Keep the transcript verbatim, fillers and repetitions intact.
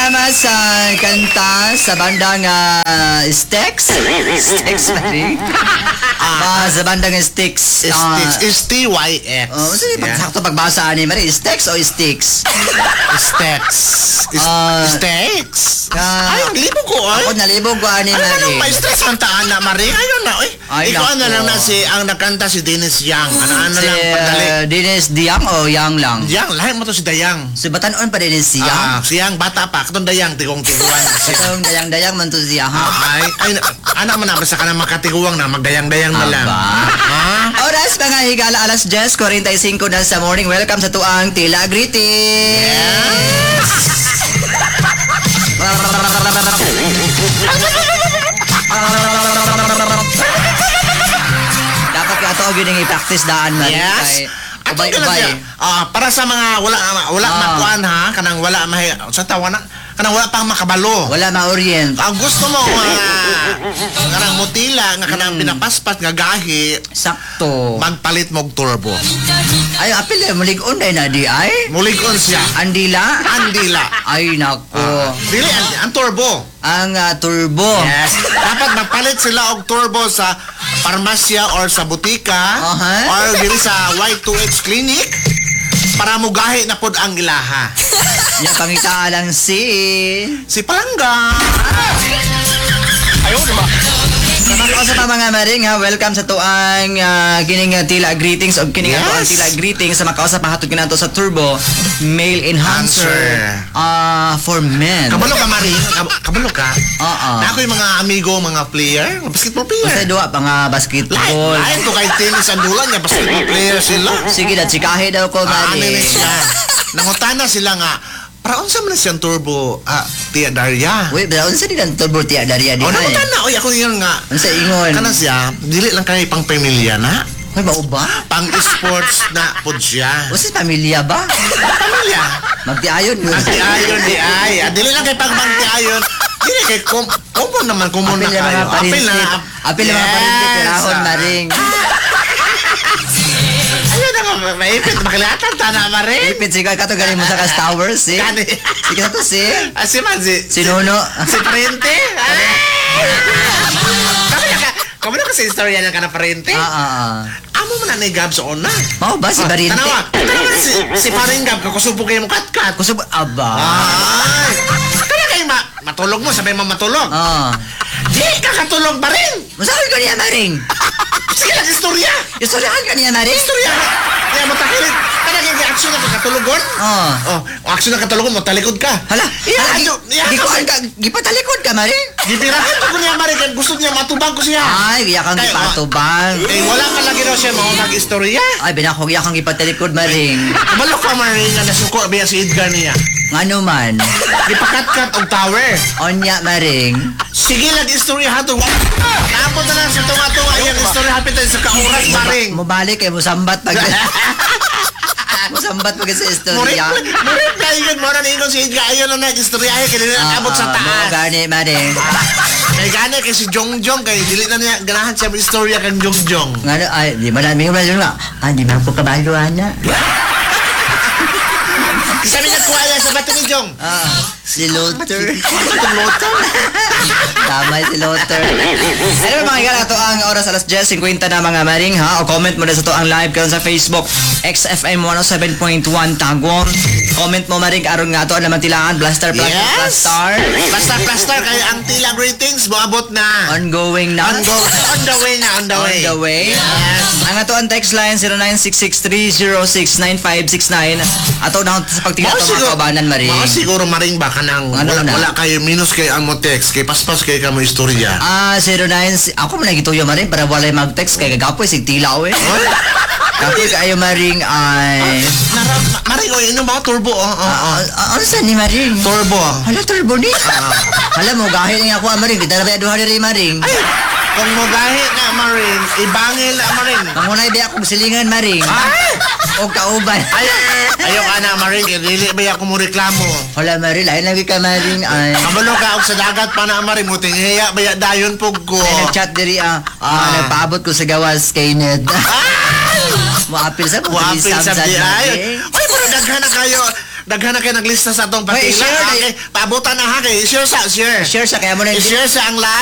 salamat sa kanta sa bandang uh, Sticks. Sticks ba rin? Ah, sa bandang Sticks. Sticks. S T Y X. Oh, sige, pag sakto pagbasa ni Marie, Sticks o Sticks? Sticks. Ah, Sticks. ah, Ay, ang libo ko, ay. Ako nalibog ko ani Ano na Marie. nang pa-stress ang taan na, Marie? Ayun na, oy. Ay, Ikaw na nako. lang na si, ang nakanta si Dennis Yang. Ano-ano Si lang, padali. uh, Dennis Diang o Yang lang? Yang, lahat mo to si Dayang. Si Batanon pa Dennis Diang. Ah, siyang bata pa. Katong Dayang, tigong tiguan. Katong dayang-dayang man to siya, ha? Ay, ay, anak mo na, basta ka na makatiguang na, magdayang-dayang na lang. Aba. Ha? Oras mga higala alas ten forty-five na sa morning. Welcome sa tuang Tila Greeting. Dapat ka ito gining i-practice daan na rin Yes. kay Ato ka na ubay-ubay. siya. Ah, para sa mga wala wala Ah. makuan ha, kanang wala mahi sa tawa na, kanang wala pang makabalo. Wala ma-orient. Ang gusto mo mga kanang mutila nga kanang pinapaspas nga gahi, Sakto. magpalit mog turbo. Ay, apil eh, mulig-on na di ay? Mulig-on siya. Andila? Andila. Ay, nako. Dili ang, ang turbo. Ang ah, turbo. Yes. Dapat magpalit sila og turbo sa parmasya or sa butika Aha. or dili sa Y two H clinic para mugahi na pod ang ilaha. Yung pangita lang si... Si Palangga. Ayaw, di ba? Sa mga mga maring ha, welcome sa tuang uh, kining uh, Tila Greetings o kining Yes. tuang Tila Greetings sa makausap pahatod kinato sa Turbo Male Enhancer Answer. uh, for men. Kabalo ka, Marie? Kab- Kabalo ka? Oo. Na ako yung mga amigo, mga player, mga basketball Kasi player. duwa pa nga Lain, basketball. lain ko kay tennis ang dulan niya, basketball player sila. Sige na, chikahe daw ko, Ah, ano Mari. na siya? Nangutana sila nga, para unsa man na siyang turbo, ah, Tia Daria. Uy, pero unsa din ang Turbo Tia Daria di O, ay? nangutana, oy, ako yun nga. Unsa ingon? Kana siya, dili lang kay pang pamilya na, Ay, mauba? pang sports na pod siya. Unsa pamilya ba? Pamilya. Magtiayon mo. Ang tiayon di ay. Ah, dili lang kay pang pang tiayon. Dili kay kom common naman, common Apil na yung kayo. mga parintit. Apil yung mga parintit. Pinahon, ah. Maring. Ayun na nga, maipit, makilatan, tana maring. Ipit, sige, kato galing mo sa Cas Towers, eh. Gani. Sige na to, si... Ah, si man, si... Si Nuno. Si Parente. Kami na ka, kami na ka sa istorya ng ka na Parente. Ah, ah, ah. Amo mo na nagab sa una. Mao ba si Ah, Barinte? Tanawa, tanawa si, si Paringab, kakusupo kayo mo kat-kat. Kusog, aba. Ay! Kaya kayo ma matulog mo, sabay mo matulog. Ah. Di ka katulog pa rin. Masabi ka niya, Maring. Sige lang, istorya. Istoryahan ka niya, Maring. Istorya. Kaya matakilit. Kaya naging action na katulogon. Oh. Oh, action na katulogon mo, talikod ka. Hala, Iya, hala, ayo, iya, gikuan ka, gipatalikod ka, Maring. Gipirahan ko niya, Mari, kaya gusto niya matubang ko siya. Ay, iya kang Kaya, gipatubang. Eh, wala ka lagi daw siya mga mag-istorya. Ay, binakog iya kang gipatalikod, Maring. Kabalo ka, Mari, nga nasuko biya si Edgar niya. Ngano man. Ipakat-kat og tower. Onya, Maring. Sige lang, istorya ha to. Tapos na lang sa tunga-tunga yung istorya hapit tayo sa kauras, Maring. Mubalik kay musambat pag... musambat pag sa Murit, istorya. murit na yun mo na ningon si Edgar. Ayaw na nag-istorya, kaya nila abot sa Mo taas. gani, Maring. Kay gani kay si Jong Jong kay dili na niya ganahan siya mo istorya kang Jong Jong. Ngano, ay, di ba namin yung nga. Ah, di man po kabalo, ana. Sabi niya kuwaya sa bato ni Jong. Ah, si Luther. Itong loto. Tama si Luther. Ano mga kailan ito ang oras alas ten fifty na mga maring ha? O comment mo na sa to ang live karon sa Facebook X F M one oh seven point one Tagum. Comment mo maring aron nga to ang naman tilaan Blaster Blaster Yes. Blaster. Basta plaster kay ang tila greetings moabot na. Ongoing na. On go on the way na on the On way. the way. Yes. Ang ato ang text line zero nine six six three zero six nine five six nine. Ato na sa pagtingin Mao ato mga kaubanan maring. Mao siguro maring ba kanang Ano wala, na? wala kayo minus kay ang mo text kay paspas kay kamo istorya. Ah, zero nine ako man nagituyo maring para walay mag-text kay gagapoy sig tilaw eh. Kapoy kayo maring ay Nara maring oy ino ba turbo? Oh, oh, oh. ano sa ni maring? Turbo. Hala turbo ni. Hala mo gahi nga ako maring kita na ba duha diri maring. Ay, kung mo gahi na maring, ibangil na maring. Mangunay ba ako silingan maring. Ay! O kauban. Ay, ayaw ka na maring, dili ba ako mo reklamo. Hala maring lain lagi ka maring ay. Kabalo ka og sa dagat pa na maring, muting hiya baya dayon pug ko. Ay, nag-chat diri ah. Ah, Ah. nagpaabot ko sa gawas kay Ned. Moapil sa ko Wapil sa di ay. Ay, pero daghan na kayo. daghan na kayo naglista sa atong Hoy, patila. share, Okay, paabutan na ha kay share sa share. Share sa kaya mo na I-share sa ang live.